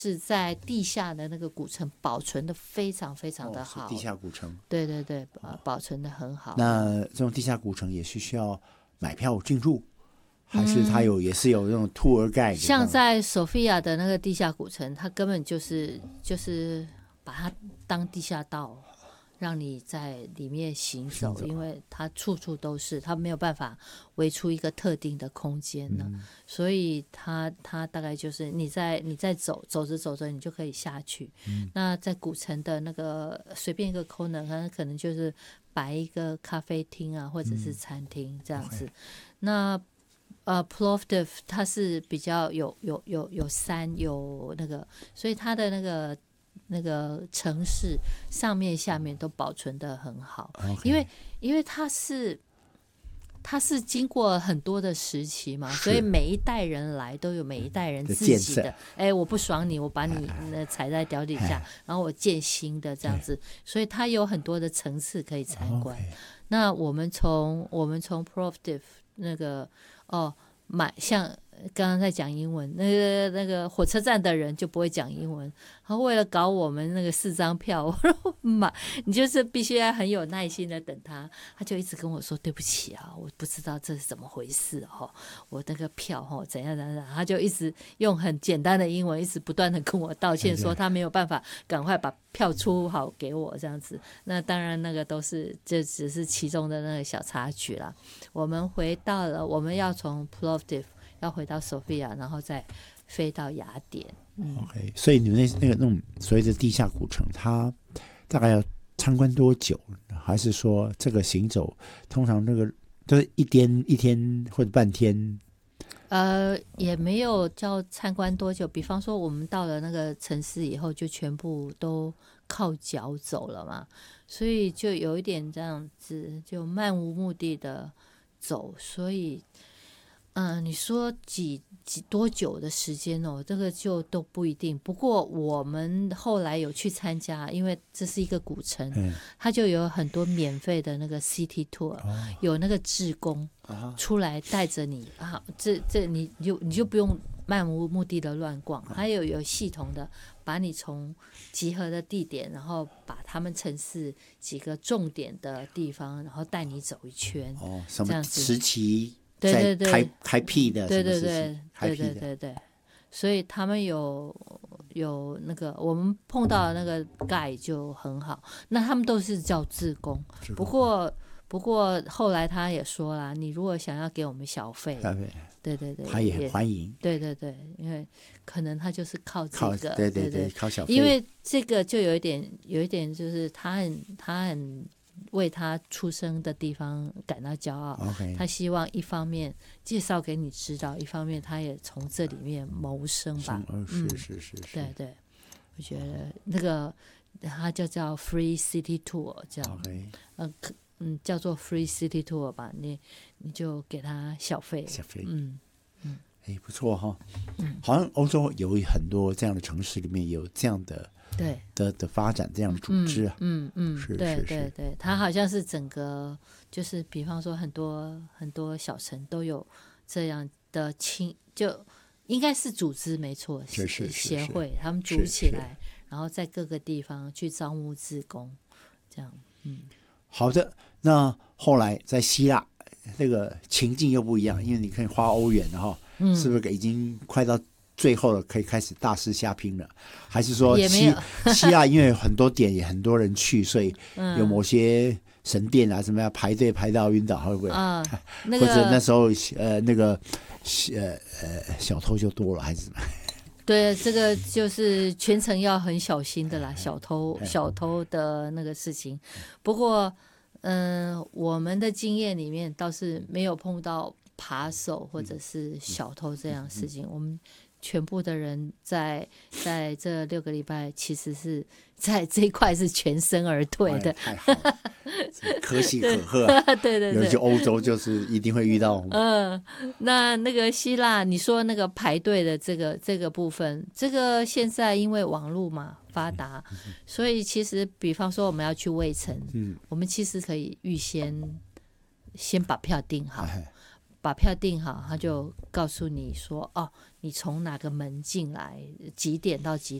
是在地下的那个古城保存的非常非常的好， 地下古城。 对对对，保存的很好。 那这种地下古城也是需要买票进入，还是它也是有那种 tour guide？ 像在索菲亚的那个地下古城，它根本就是把它当地下道，让你在里面行走，因为它处处都是，它没有办法围出一个特定的空间呢，所以它大概就是你在走着你就可以下去。那在古城的那个随便一个 corner， 它可能就是摆一个咖啡厅啊，或者是餐厅这样子。那Plovdiv 它是比较有山有那个，所以它的那个城市上面下面都保存得很好。因为它是经过很多的时期嘛，所以每一代人来都有每一代人自己的，我不爽你，我把你踩在脚底下，然后我建新的这样子，所以它有很多的层次可以参观。那我们从Plovdiv 那个像刚刚在讲英文，那个火车站的人就不会讲英文，他为了搞我们那个4张票，买你就是必须要很有耐心的等他，他就一直跟我说对不起啊，我不知道这是怎么回事我那个票怎样怎样，他就一直用很简单的英文一直不断的跟我道歉，说他没有办法赶快把票出好给我这样子。那当然那个这只是其中的那个小插曲啦。我们要从 Plovdiv要回到索菲亚，然后再飞到雅典。 OK， 所以你们那种所谓的地下古城，它大概要参观多久？还是说这个行走通常那个就是一天或者半天？ 也没有叫参观多久。比方说，我们到了那个城市以后，就全部都靠脚走了嘛，所以就有一点这样子，就漫无目的的走，所以。你说多久的时间这个就都不一定。不过我们后来有去参加，因为这是一个古城，它就有很多免费的那个 city tour，有那个志工出来带着你你就不用漫无目的的乱逛，还有系统的把你从集合的地点，然后把他们城市几个重点的地方，然后带你走一圈。 什么时期？ 对对对， 开辟的， 对对对对对对对，所以他们有那个我们碰到的那个 guide 就很好，那他们都是叫志工。不过后来他也说了，你如果想要给我们小费，对对对， 他也很欢迎。 对对对，因为可能他就是靠这个， 对对对，靠小费。 因为这个就有一点就是他很为他出生的地方感到骄傲。他希望一方面介绍给你知道，一方面他也从这里面谋生吧。 是， 对对，我觉得那个他就叫 Free City Tour， 这样。叫做 Free City Tour 吧，你就给他小费。 不错哈。好像欧洲有很多这样的城市里面有这样的的发展，这样的组织啊。 对对对，它好像是整个就是比方说很多小城都有这样的就应该是组织没错，是协会，他们组起来，然后在各个地方去招募志工，这样。 好的，那后来在希腊那个情境又不一样，因为你可以花欧元哈，是不是已经快到最后了，可以开始大肆下拼了？还是说希腊因为有很多点也很多人去，所以有某些神殿啊什么要排队排到晕倒，会不会？或者那时候那个小偷就多了，还是什么？ 对，这个就是全程要很小心的啦，小偷的那个事情。不过，我们的经验里面倒是没有碰到扒手或者是小偷这样的事情。我们全部的人在这6个礼拜，其实是在这一块是全身而退的。 太好了，可喜可贺。对对对，尤其欧洲就是一定会遇到。 那个希腊，你说那个排队的这个部分，这个现在因为网络嘛发达，所以其实比方说我们要去卫城，我们其实可以先把票订好。把票订好，他就告诉你说你从哪个门进来，几点到几